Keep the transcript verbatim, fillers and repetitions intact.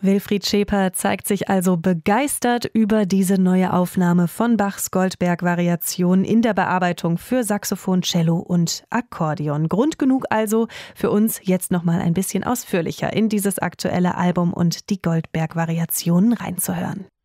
Wilfried Scheper zeigt sich also begeistert über diese neue Aufnahme von Bachs Goldberg-Variation in der Bearbeitung für Saxophon, Cello und Akkordeon. Grund genug also für uns, jetzt nochmal ein bisschen ausführlicher in dieses aktuelle Album und die Goldberg-Variationen reinzuhören.